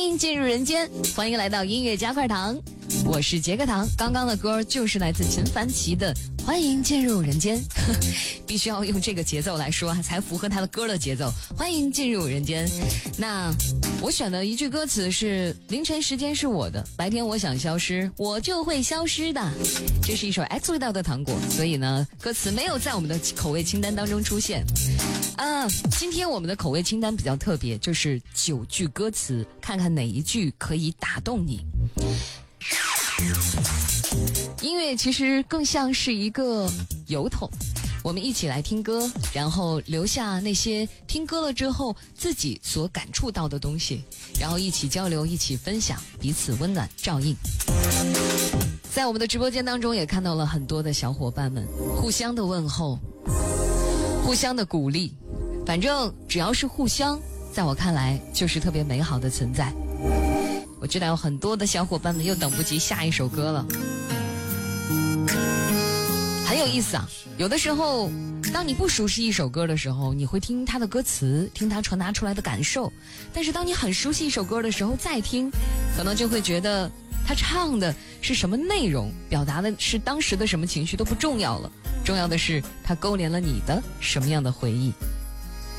迎进入人间，欢迎来到音乐加块糖，我是杰克糖。刚刚的歌就是来自陈凡奇的欢迎进入人间，必须要用这个节奏来说才符合他的歌的节奏。欢迎进入人间。那我选的一句歌词是凌晨时间是我的，白天我想消失我就会消失的。这是一首 X 味道的糖果，所以呢歌词没有在我们的口味清单当中出现。今天我们的口味清单比较特别，就是9句歌词，看看哪一句可以打动你。音乐其实更像是一个邮筒，我们一起来听歌，然后留下那些听歌了之后自己所感触到的东西，然后一起交流，一起分享，彼此温暖照应。在我们的直播间当中也看到了很多的小伙伴们互相的问候，互相的鼓励，反正只要是互相，在我看来就是特别美好的存在。我知道有很多的小伙伴们又等不及下一首歌了，很有意思啊。有的时候当你不熟悉一首歌的时候，你会听它的歌词，听它传达出来的感受，但是当你很熟悉一首歌的时候再听，可能就会觉得他唱的是什么内容，表达的是当时的什么情绪都不重要了，重要的是他勾连了你的什么样的回忆。